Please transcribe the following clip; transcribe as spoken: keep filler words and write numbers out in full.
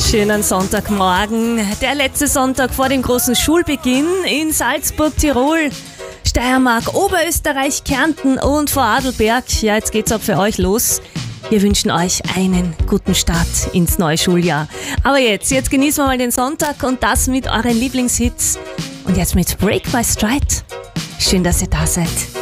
Schönen Sonntagmorgen, der letzte Sonntag vor dem großen Schulbeginn in Salzburg, Tirol, Steiermark, Oberösterreich, Kärnten und Vorarlberg. Ja, jetzt geht's auch für euch los. Wir wünschen euch einen guten Start ins neue Schuljahr. Aber jetzt, jetzt genießen wir mal den Sonntag und das mit euren Lieblingshits. Und jetzt mit Break by Stride. Schön, dass ihr da seid.